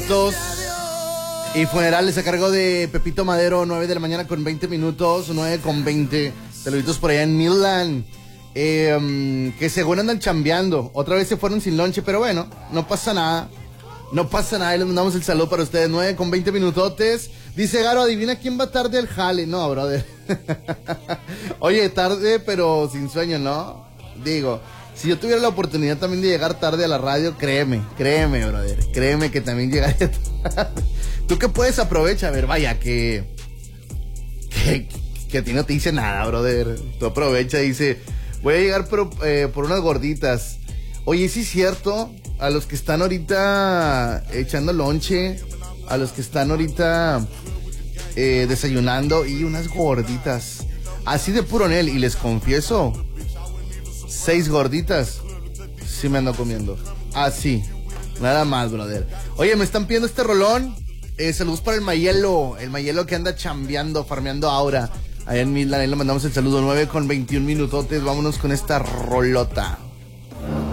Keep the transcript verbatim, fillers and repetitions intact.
minutos. Y funerales a cargo de Pepito Madero, nueve de la mañana con veinte minutos, nueve con veinte. Saluditos por allá en Midland. Eh, um, que según andan chambeando. Otra vez se fueron sin lonche, pero bueno, no pasa nada. No pasa nada, y les mandamos el saludo para ustedes. nueve con veinte minutotes. Dice Garo, adivina quién va tarde al jale. No, brother. Oye, tarde, pero sin sueño, ¿no? Digo, si yo tuviera la oportunidad también de llegar tarde a la radio, créeme, créeme, brother. Créeme que también llegaría tarde. ¿Tú qué puedes? Aprovecha, a ver, vaya, que, que, que a ti no te dice nada, brother. Tú aprovecha y dice, voy a llegar por, eh, por unas gorditas. Oye, sí es cierto, a los que están ahorita echando lonche, a los que están ahorita eh, desayunando y unas gorditas. Así de puro Nel, y les confieso, seis gorditas, sí me ando comiendo. Así, nada más, brother. Oye, me están pidiendo este rolón. Eh, saludos para el Mayelo, el Mayelo que anda chambeando, farmeando ahora. Allá en Midland, ahí le mandamos el saludo. Nueve con veintiún minutotes, vámonos con esta rolota.